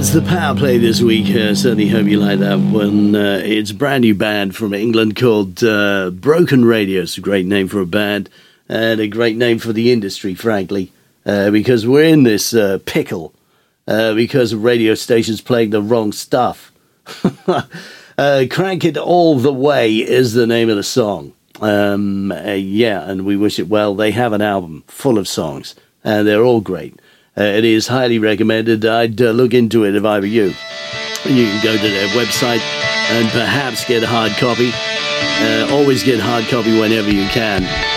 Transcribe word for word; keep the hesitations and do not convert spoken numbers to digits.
That's the power play this week. Uh, certainly hope you like that one. Uh, it's a brand new band from England called uh, Broken Radio. It's a great name for a band and a great name for the industry, frankly, uh, because we're in this uh, pickle uh, because of radio stations playing the wrong stuff. uh, Crank It All the Way is the name of the song. Um, uh, yeah, and we wish it well. They have an album full of songs, and they're all great. Uh, it is highly recommended. I'd uh, look into it if I were you. You can go to their website and perhaps get a hard copy. Uh, always get hard copy whenever you can.